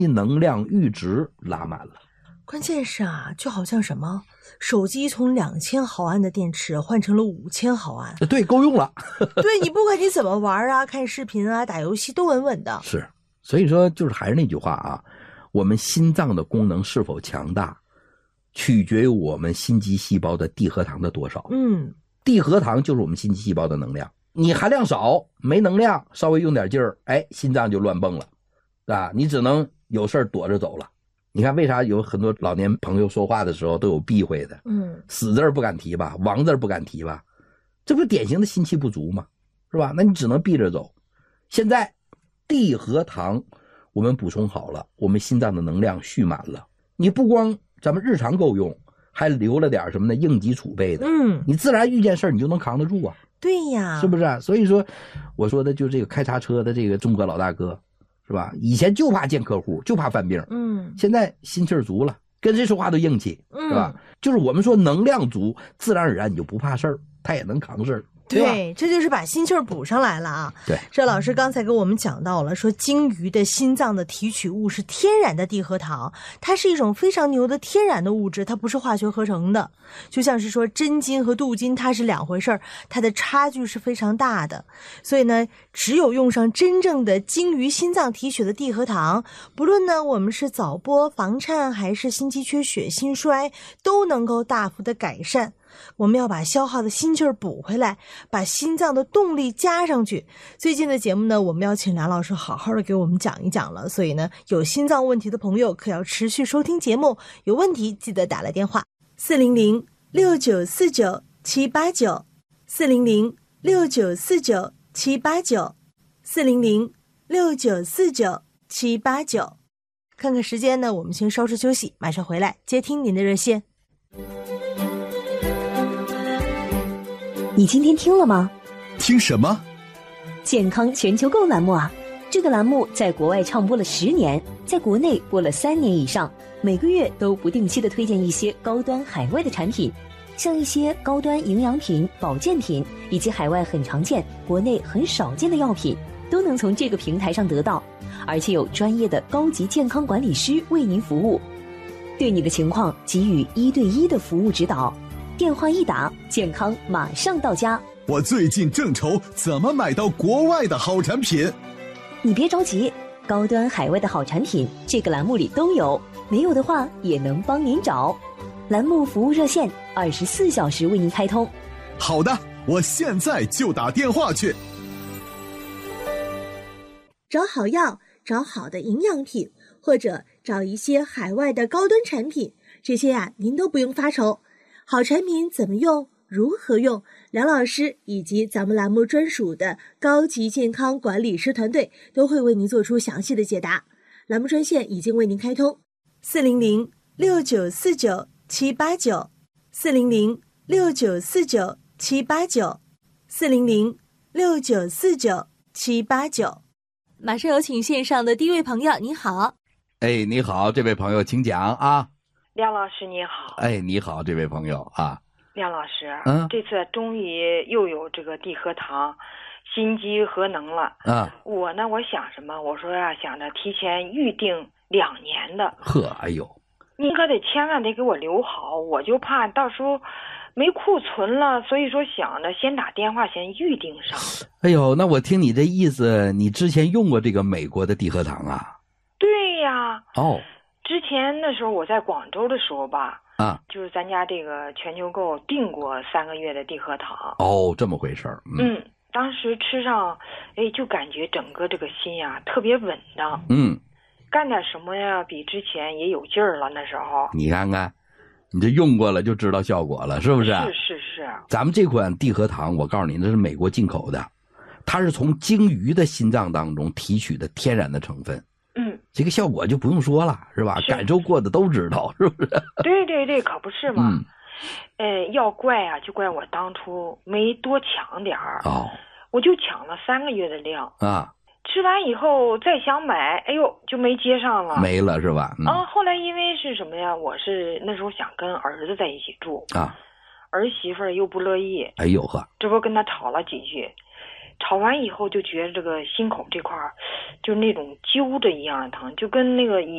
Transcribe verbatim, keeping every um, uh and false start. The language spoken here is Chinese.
能量阈值拉满了。 关键是啊，就好像什么手机从两千毫安的电池换成了五千毫安， 对，够用了。 对，你不管你怎么玩啊，看视频啊，打游戏都稳稳的。 是，所以说就是还是那句话啊，我们心脏的功能是否强大，取决于我们心肌细胞的地核糖的多少。 嗯， 地核糖就是我们心肌细胞的能量，你含量少，没能量，稍微用点劲儿，哎，心脏就乱蹦了，啊，你只能有事躲着走了。你看为啥有很多老年朋友说话的时候都有避讳的？ 嗯， 死字不敢提吧，亡字不敢提吧，这不是典型的心气不足吗？是吧？那你只能避着走。现在地核糖我们补充好了，我们心脏的能量蓄满了，你不光咱们日常够用，还留了点什么呢？应急储备的。 嗯， 你自然遇见事儿你就能扛得住啊。 对呀， 是不是啊？所以说我说的就这个开叉车的这个中国老大哥，是吧？以前就怕见客户，就怕犯病， 嗯， 现在心气儿足了，跟谁说话都硬气， 嗯， 是吧？就是我们说能量足，自然而然你就不怕事儿，他也能扛事儿。 对，这就是把心气儿补上来了啊！ 对， 这老师刚才给我们讲到了，说鲸鱼的心脏的提取物是天然的地核糖，它是一种非常牛的天然的物质，它不是化学合成的。就像是说真金和镀金，它是两回事儿，它的差距是非常大的。所以呢，只有用上真正的鲸鱼心脏提取的地核糖，不论呢我们是早剥、房颤还是心肌缺血、心衰，都能够大幅的改善。我们要把消耗的心气儿补回来，把心脏的动力加上去。最近的节目呢，我们要请梁老师好好的给我们讲一讲了，所以呢，有心脏问题的朋友可要持续收听节目，有问题记得打来电话四零零六九四九七八九 四零零六九四九七八九 四零零六九四九七八九。看看时间呢，我们先稍事休息，马上回来接听您的热线。 你今天听了吗？ 听什么？ 健康全球购栏目啊！这个栏目在国外唱播了十年，在国内播了三年以上，每个月都不定期的推荐一些高端海外的产品，像一些高端营养品、保健品，以及海外很常见、国内很少见的药品，都能从这个平台上得到，而且有专业的高级健康管理师为您服务，对你的情况给予一对一的服务指导。电话一打，健康马上到家。 我最近正愁怎么买到国外的好产品。 你别着急，高端海外的好产品这个栏目里都有，没有的话也能帮您找。栏目服务热线二十四小时为您开通。 好的，我现在就打电话去。 找好药，找好的营养品，或者找一些海外的高端产品，这些呀、啊、您都不用发愁。好产品怎么用，如何用，梁老师以及咱们栏目专属的高级健康管理师团队都会为您做出详细的解答。栏目专线已经为您开通四零零六九四九七八九 四零零六九四九七八九 四零零六九四九七八九。马上有请线上的第一位朋友，你好。 哎，你好，这位朋友请讲啊。 梁老师你好。 哎，你好，这位朋友啊。 梁老师， 嗯， 这次终于又有这个地核糖、心肌核能了。 啊， 我呢，我想什么？我说呀、啊，想着提前预定两年的。 呵，哎呦， 你可得千万得给我留好，我就怕到时候没库存了，所以说想着先打电话先预定上。 哎呦，那我听你这意思，你之前用过这个美国的地核糖啊？ 对呀。哦。之前那时候我在广州的时候吧，啊，就是咱家这个全球购订过三个月的地核糖。 哦，这么回事儿。 嗯, 嗯，当时吃上，哎，就感觉整个这个心呀特别稳当。 嗯， 干点什么呀，比之前也有劲儿了。那时候你看看，你这用过了就知道效果了，是不是？ 是是是。 咱们这款地核糖，我告诉你，那是美国进口的，它是从鲸鱼的心脏当中提取的天然的成分。 嗯， 这个效果就不用说了，是吧？是感受过的都知道，是不是？ 对对对，可不是嘛。 嗯， 呃，要怪啊，就怪我当初没多抢点儿。 哦， 我就抢了三个月的量啊。 吃完以后再想买，哎呦，就没接上了， 没了是吧？ 嗯、啊，后来因为是什么呀？我是那时候想跟儿子在一起住啊， 儿媳妇儿又不乐意。 哎呦呵， 这不跟他吵了几句。吵完以后就觉得这个心口这块儿，就那种揪着一样的疼，就跟那个